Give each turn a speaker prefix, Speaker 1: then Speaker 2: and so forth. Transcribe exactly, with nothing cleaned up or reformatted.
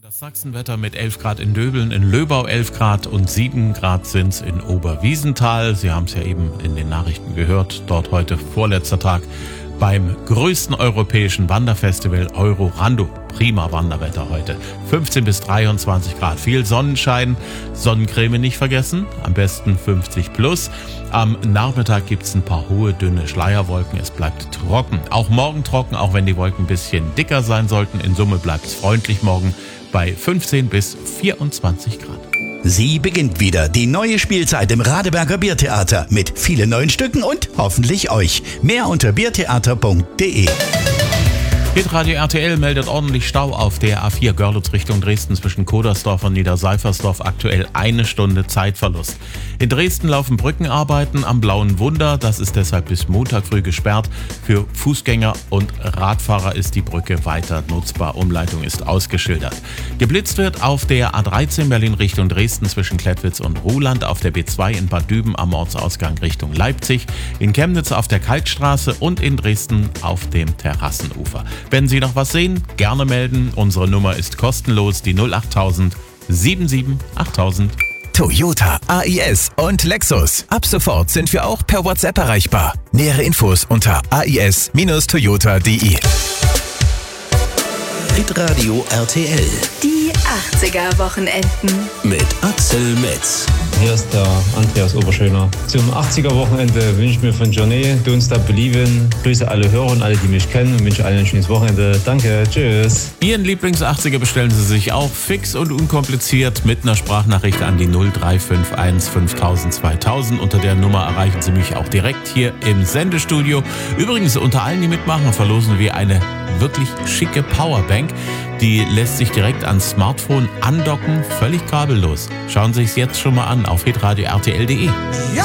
Speaker 1: Das Sachsenwetter mit elf Grad in Döbeln, in Löbau elf Grad und sieben Grad sind es in Oberwiesenthal. Sie haben es ja eben in den Nachrichten gehört. Dort heute vorletzter Tag beim größten europäischen Wanderfestival Eurorando. Prima Wanderwetter heute. fünfzehn bis dreiundzwanzig Grad. Viel Sonnenschein. Sonnencreme nicht vergessen. Am besten fünfzig plus. Am Nachmittag gibt es ein paar hohe, dünne Schleierwolken. Es bleibt trocken. Auch morgen trocken, auch wenn die Wolken ein bisschen dicker sein sollten. In Summe bleibt es freundlich morgen bei fünfzehn bis vierundzwanzig Grad.
Speaker 2: Sie beginnt wieder die neue Spielzeit im Radeberger Biertheater mit vielen neuen Stücken und hoffentlich euch. Mehr unter biertheater punkt de.
Speaker 1: Hitradio R T L meldet ordentlich Stau auf der A vier Görlitz Richtung Dresden zwischen Kodersdorf und Niederseifersdorf. Aktuell eine Stunde Zeitverlust. In Dresden laufen Brückenarbeiten am Blauen Wunder. Das ist deshalb bis Montag früh gesperrt. Für Fußgänger und Radfahrer ist die Brücke weiter nutzbar. Umleitung ist ausgeschildert. Geblitzt wird auf der A dreizehn Berlin Richtung Dresden zwischen Klettwitz und Ruhland, auf der B zwei in Bad Düben am Ortsausgang Richtung Leipzig, in Chemnitz auf der Kalkstraße und in Dresden auf dem Terrassenufer. Wenn Sie noch was sehen, gerne melden. Unsere Nummer ist kostenlos, die null acht tausend sieben sieben achttausend.
Speaker 3: Toyota, A I S und Lexus. Ab sofort sind wir auch per WhatsApp erreichbar. Nähere Infos unter a i s Bindestrich toyota punkt de.
Speaker 2: Hitradio R T L.
Speaker 4: Die achtziger-Wochenenden.
Speaker 2: Mit Axel Metz.
Speaker 5: Hier ist der Andreas Oberschöner. Zum achtziger-Wochenende wünsche ich mir von Journey Don't Stop Believin'. Grüße alle Hörer und alle, die mich kennen, und wünsche allen ein schönes Wochenende. Danke, tschüss.
Speaker 1: Ihren Lieblings-achtziger bestellen Sie sich auch fix und unkompliziert mit einer Sprachnachricht an die null drei fünf eins fünftausend zweitausend. Unter der Nummer erreichen Sie mich auch direkt hier im Sendestudio. Übrigens, unter allen, die mitmachen, verlosen wir eine wirklich schicke Powerbank. Die lässt sich direkt ans Smartphone andocken, völlig kabellos. Schauen Sie es jetzt schon mal an auf hitradio r t l punkt de.
Speaker 6: Ja,